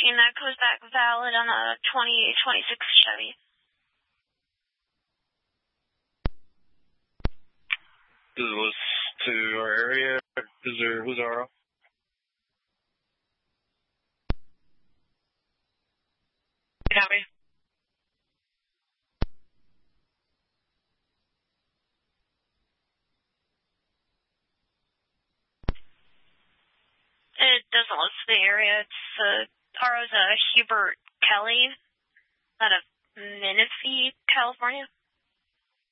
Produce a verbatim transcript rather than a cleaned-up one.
checking that goes back valid on a twenty twenty-six Chevy. Does it list to our area? Is there, who's our? County. It doesn't list the area. It's uh, R O's uh, Hubert Kelly out of Menifee, California.